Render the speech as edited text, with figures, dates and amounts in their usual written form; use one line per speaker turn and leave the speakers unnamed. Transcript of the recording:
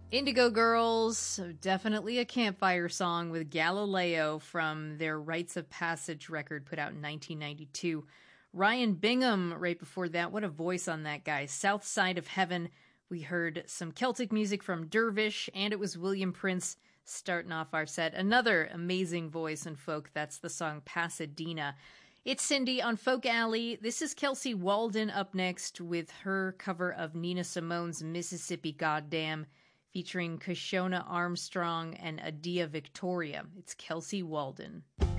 Indigo Girls, so definitely a campfire song with Galileo from their Rites of Passage record put out in 1992. Ryan Bingham right before that. What a voice on that guy. South Side of Heaven. We heard some Celtic music from Dervish, and it was William Prince starting off our set. Another amazing voice in folk. That's the song Pasadena. It's Cindy on Folk Alley. This is Kelsey Walden up next with her cover of Nina Simone's Mississippi Goddam, featuring Kashona Armstrong and Adia Victoria. It's Kelsey Walden.